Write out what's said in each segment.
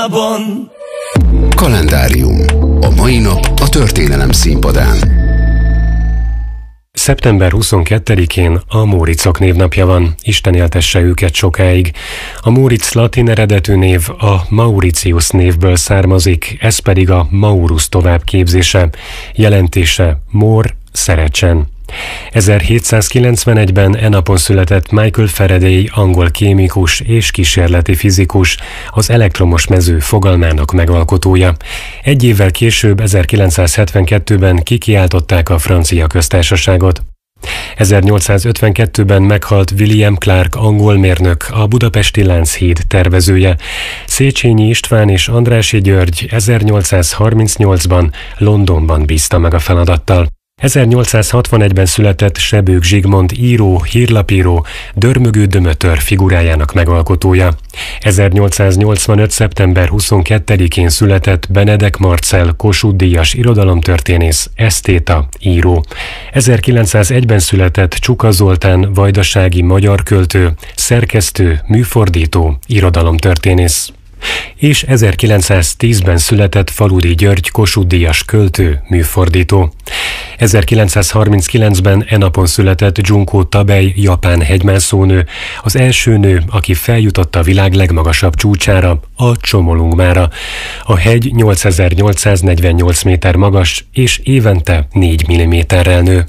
Európában. Kalendárium. A mai nap a történelem színpadán. Szeptember 22-én a Móricok névnapja van, Isten éltesse őket sokáig. A Móric latin eredetű név a Mauritius névből származik, ez pedig a Maurus továbbképzése, jelentése mór, szerecsen. 1791-ben e napon született Michael Faraday, angol kémikus és kísérleti fizikus, az elektromos mező fogalmának megalkotója. Egy évvel később, 1972-ben kikiáltották a francia köztársaságot. 1852-ben meghalt William Clark angol mérnök, a budapesti Lánchíd tervezője. Széchenyi István és Andrássy György 1838-ban Londonban bízta meg a feladattal. 1861-ben született Sebők Zsigmond író, hírlapíró, dörmögő dömötör figurájának megalkotója. 1885. szeptember 22-én született Benedek Marcell Kossuth-díjas irodalomtörténész, esztéta, író. 1901-ben született Csuka Zoltán vajdasági magyar költő, szerkesztő, műfordító, irodalomtörténész. És 1910-ben született Faludi György Kossuth-díjas költő, műfordító. 1939-ben e napon született Junko Tabei japán hegymászónő, az első nő, aki feljutott a világ legmagasabb csúcsára, a Csomolungmára. A hegy 8848 méter magas, és évente 4 mm-rel nő.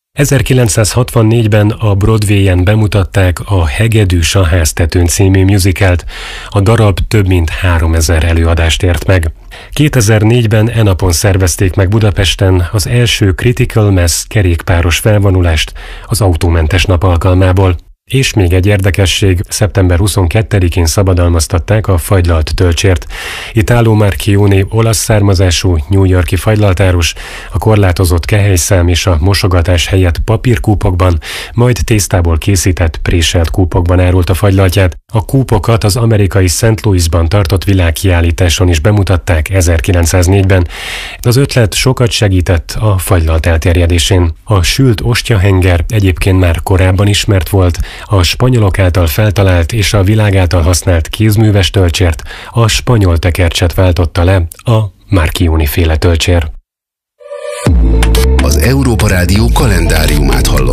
1964-ben a Broadwayen bemutatták a Hegedűs a háztetőn című musicalt. A darab több mint 3000 előadást ért meg. 2004-ben e napon szervezték meg Budapesten az első Critical Mass kerékpáros felvonulást az autómentes nap alkalmából. És még egy érdekesség, szeptember 22-én szabadalmaztatták a fagylalt tölcsért. Italo Marchione olasz származású New York-i fagylaltárus a korlátozott kehelyszám és a mosogatás helyett papírkúpokban, majd tésztából készített préselt kúpokban árulta fagylaltját. A kúpokat az amerikai St. Louisban tartott világkiállításon is bemutatták 1904-ben. Az ötlet sokat segített a fagylalt elterjedésén. A sült ostyahenger egyébként már korábban ismert volt, a spanyolok által feltalált és a világ által használt kézműves tölcsért a spanyol tekercset váltotta le a Marchione-féle tölcsér. Az Európa Rádió kalendáriumát hallott.